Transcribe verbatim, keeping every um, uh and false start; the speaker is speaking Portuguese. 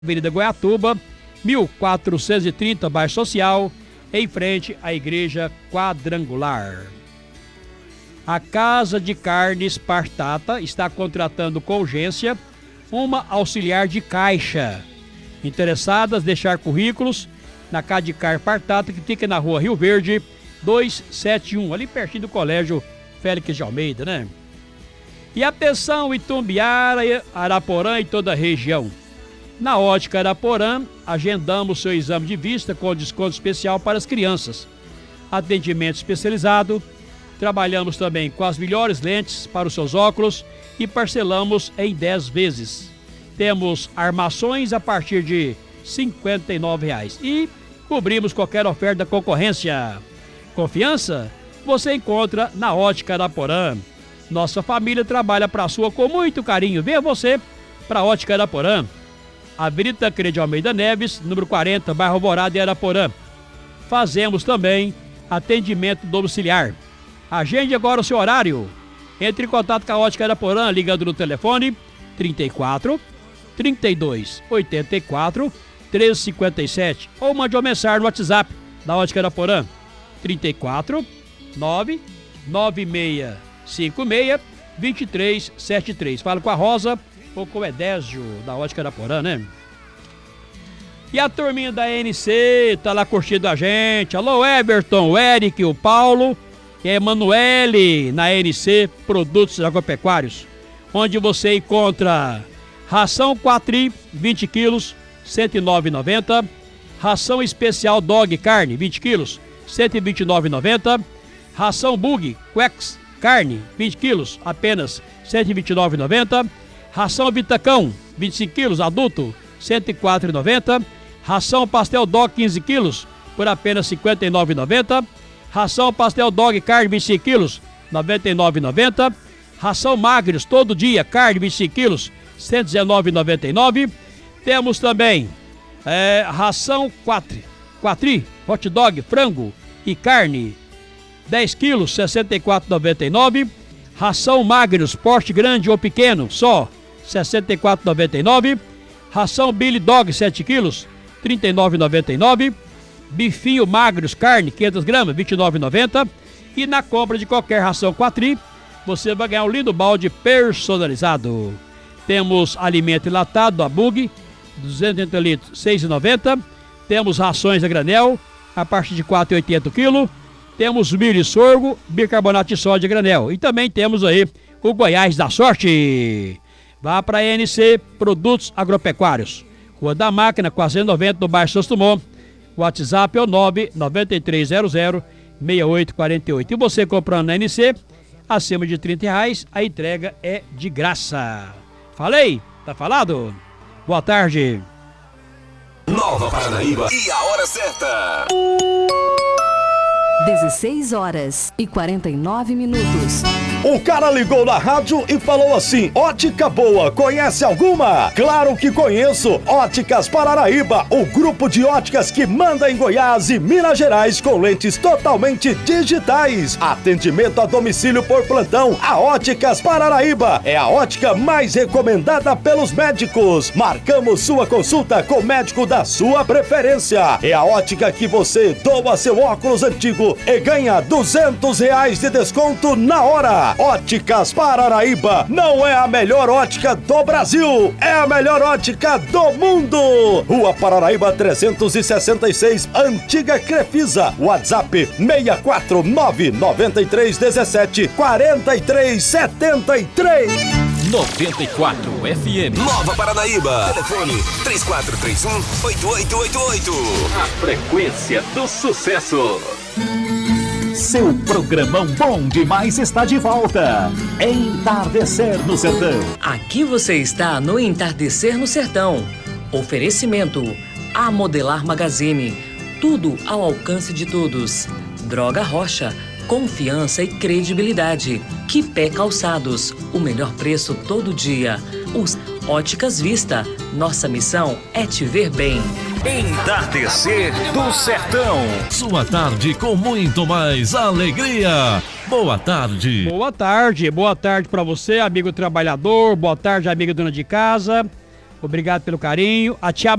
Avenida Goiatuba, mil quatrocentos e trinta, bairro Social, em frente à Igreja Quadrangular. A Casa de Carnes Partata está contratando com urgência uma auxiliar de caixa. Interessadas, deixar currículos na Casa de Carnes Partata, que fica na rua Rio Verde, duzentos e setenta e um, ali pertinho do Colégio Félix de Almeida, né? E atenção, Itumbiara, Araporã e toda a região. Na Ótica Araporã, agendamos seu exame de vista com desconto especial para as crianças. Atendimento especializado. Trabalhamos também com as melhores lentes para os seus óculos e parcelamos em dez vezes. Temos armações a partir de cinquenta e nove reais e cobrimos qualquer oferta da concorrência. Confiança? Você encontra na Ótica Araporã. Nossa família trabalha para a sua com muito carinho. Venha você para a Ótica Araporã. Avenida Tancredo de Almeida Neves, número quarenta, bairro Alvorada, em Araporã. Fazemos também atendimento domiciliar. Agende agora o seu horário. Entre em contato com a Ótica Araporã, ligando no telefone trinta e quatro, trinta e dois, oitenta e quatro, treze cinquenta e sete ou mande uma mensagem no WhatsApp da Ótica Araporã trinta e quatro, nove nove seis cinco seis, dois três sete três. Fala com a Rosa ou com o Edésio da Ótica Araporã, né? E a turminha da N C tá lá curtindo a gente. Alô, Everton, o Eric, o Paulo e a Emanuele na N C Produtos Agropecuários, onde você encontra ração Quatri, vinte quilos, cento e nove reais e noventa centavos. Ração especial Dog Carne, vinte quilos, cento e vinte e nove reais e noventa centavos. Ração Bug Quex Carne, vinte quilos, apenas cento e vinte e nove reais e noventa centavos. Ração Vitacão, vinte e cinco quilos, adulto, cento e quatro reais e noventa centavos. Ração Pastel Dog, quinze quilos, por apenas cinquenta e nove reais e noventa centavos. Ração Pastel Dog Carne, vinte e cinco quilos, noventa e nove reais e noventa centavos. Ração Magros, todo dia, carne, vinte e cinco quilos, cento e dezenove reais e noventa e nove centavos. Temos também é, ração Quatri, Quatri, hot dog, frango e carne, dez quilos, sessenta e quatro reais e noventa e nove centavos. Ração Magros, porte grande ou pequeno, só sessenta e quatro reais e noventa e nove centavos. Ração Billy Dog, sete quilos, trinta e nove reais e noventa e nove centavos. Bifinho Magros, carne, quinhentas gramas, vinte e nove reais e noventa centavos. E na compra de qualquer ração Quatri, você vai ganhar um lindo balde personalizado. Temos alimento enlatado, a Bug, duzentos e oitenta litros, seis reais e noventa centavos. Temos rações a granel, a partir de quatro reais e oitenta quilos. Temos milho e sorgo, bicarbonato de sódio a granel. E também temos aí o Goiás da Sorte. Vá para a N C Produtos Agropecuários. Rua da Máquina, quatrocentos e noventa, no bairro Santos Dumont. O WhatsApp é o nove nove três zero zero, seis oito quatro oito. E você comprando na N C, acima de trinta reais, a entrega é de graça. Falei? Tá falado? Boa tarde. Nova Paranaíba e a hora certa. dezesseis horas e quarenta e nove minutos. O cara ligou na rádio e falou assim: ótica boa, conhece alguma? Claro que conheço, Óticas Paranaíba, o grupo de óticas que manda em Goiás e Minas Gerais com lentes totalmente digitais. Atendimento a domicílio por plantão. A Óticas Paranaíba é a ótica mais recomendada pelos médicos. Marcamos sua consulta com o médico da sua preferência. É a ótica que você doa seu óculos antigo e ganha duzentos reais de desconto na hora. Óticas Paranaíba não é a melhor ótica do Brasil, é a melhor ótica do mundo. Rua Paranaíba trezentos e sessenta e seis, Antiga Crefisa. WhatsApp seis quatro nove nove três um sete quatro três sete três. noventa e quatro F M. Nova Paranaíba. Telefone três quatro três um, oito oito oito oito. A frequência do sucesso. Seu programão bom demais está de volta. Entardecer no Sertão. Aqui você está no Entardecer no Sertão. Oferecimento A Modelar Magazine. Tudo ao alcance de todos. Droga Rocha. Confiança e credibilidade. Quipé Calçados. O melhor preço todo dia. Os Óticas Vista. Nossa missão é te ver bem. Entardecer do Sertão. Sua tarde com muito mais alegria. Boa tarde. Boa tarde, boa tarde para você, amigo trabalhador. Boa tarde, amiga dona de casa. Obrigado pelo carinho. A tia